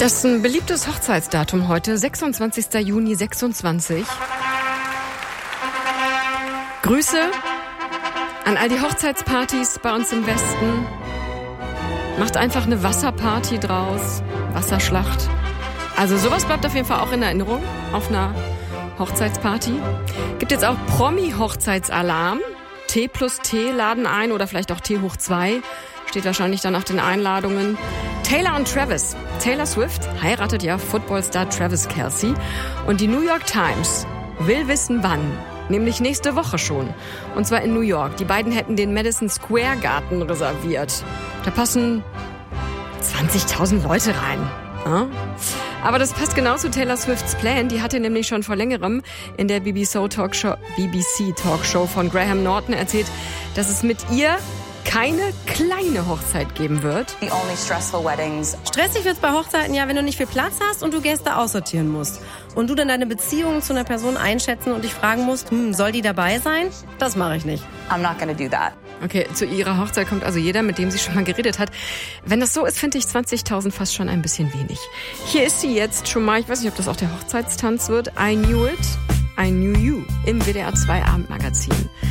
Das ist ein beliebtes Hochzeitsdatum heute, 26. Juni 26. Grüße an all die Hochzeitspartys bei uns im Westen. Macht einfach eine Wasserparty draus, Wasserschlacht. Also sowas bleibt auf jeden Fall auch in Erinnerung auf einer Hochzeitsparty. Gibt jetzt auch Promi-Hochzeitsalarm. T+T laden ein oder vielleicht auch T hoch 2. Steht wahrscheinlich dann auf den Einladungen. Taylor und Travis. Taylor Swift heiratet ja Footballstar Travis Kelce. Und die New York Times will wissen, wann. Nämlich nächste Woche schon. Und zwar in New York. Die beiden hätten den Madison Square Garten reserviert. Da passen 20.000 Leute rein. Ja? Aber das passt genau zu Taylor Swifts Plan. Die hatte nämlich schon vor längerem in der BBC Talkshow von Graham Norton erzählt, dass es mit ihr keine kleine Hochzeit geben wird. Stressig wird's bei Hochzeiten ja, wenn du nicht viel Platz hast und du Gäste aussortieren musst. Und du dann deine Beziehung zu einer Person einschätzen und dich fragen musst, soll die dabei sein? Das mache ich nicht. I'm not gonna do that. Okay, zu ihrer Hochzeit kommt also jeder, mit dem sie schon mal geredet hat. Wenn das so ist, finde ich 20.000 fast schon ein bisschen wenig. Hier ist sie jetzt schon mal, ich weiß nicht, ob das auch der Hochzeitstanz wird, I Knew It, I Knew You im WDR 2 Abendmagazin.